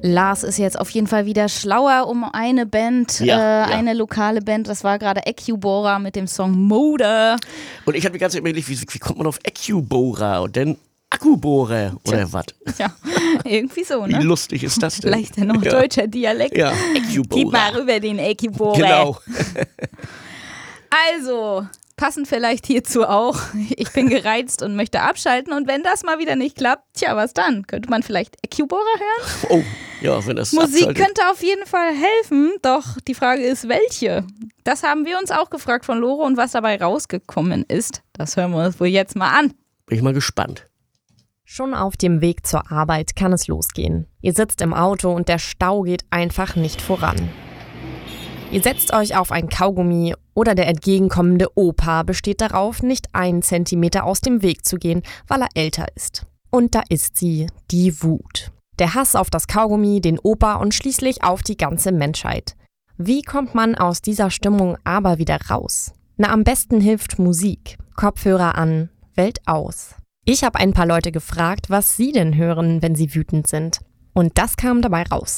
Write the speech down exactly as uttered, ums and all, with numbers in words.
Lars ist jetzt auf jeden Fall wieder schlauer um eine Band, Ja, äh, ja. eine lokale Band. Das war gerade Ecubora mit dem Song Motor. Und ich habe die ganze Zeit überlegt, wie, wie kommt man auf Ecubora und dann Akkubohrer oder was? Ja, irgendwie so, Wie ne? lustig ist das denn? Vielleicht der norddeutscher Dialekt. Ja, Ecubora. Gib mal rüber den Ecubora. Genau. Also, passend vielleicht hierzu auch, ich bin gereizt und möchte abschalten und wenn das mal wieder nicht klappt, tja, was dann? Könnte man vielleicht Ecubora hören? Oh, ja, wenn das Musik abschaltet. könnte auf jeden Fall helfen, doch die Frage ist, welche? Das haben wir uns auch gefragt von Lore und was dabei rausgekommen ist, das hören wir uns wohl jetzt mal an. Bin ich mal gespannt. Schon auf dem Weg zur Arbeit kann es losgehen. Ihr sitzt im Auto und der Stau geht einfach nicht voran. Ihr setzt euch auf ein Kaugummi oder der entgegenkommende Opa besteht darauf, nicht einen Zentimeter aus dem Weg zu gehen, weil er älter ist. Und da ist sie, die Wut. Der Hass auf das Kaugummi, den Opa und schließlich auf die ganze Menschheit. Wie kommt man aus dieser Stimmung aber wieder raus? Na, am besten hilft Musik. Kopfhörer an, Welt aus. Ich habe ein paar Leute gefragt, was sie denn hören, wenn sie wütend sind. Und das kam dabei raus.